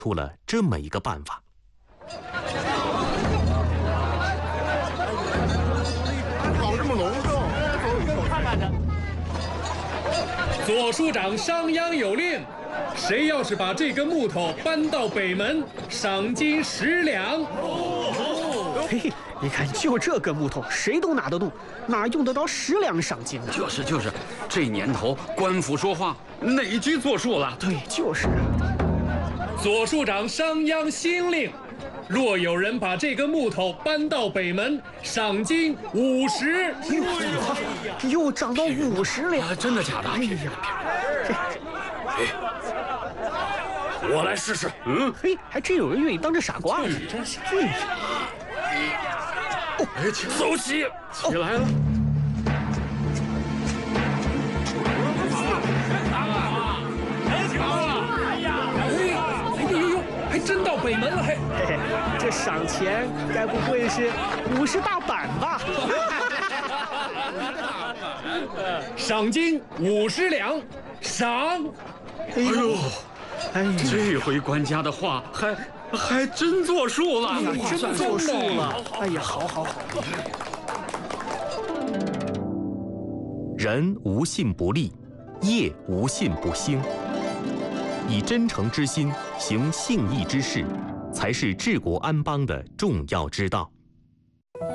出了这么一个办法。 搞这么隆重，走看看去。 左署长商鞅有令，谁要是把这根木头搬到北门，赏金10两。 嘿嘿，你看，就这根木头，谁都拿得动，哪用得着10两赏金呢？ 就是，这年头官府说话哪句作数了？ 对，就是啊。 左署长商鞅新令，若有人把这根木头搬到北门，赏金50。 又涨到50两， 真的假的？ 哎呀， 我来试试。 嘿，还真有人愿意当这傻瓜呢。 走起，起来了。 还真到北门了，嘿， 这赏钱该不会是50大板吧？ 赏金50两，赏。 哎呦，这回官家的话还真作数了， 真作数了。哎呀，好。 人无信不立，业无信不兴。以真诚之心行信义之事，才是治国安邦的重要之道。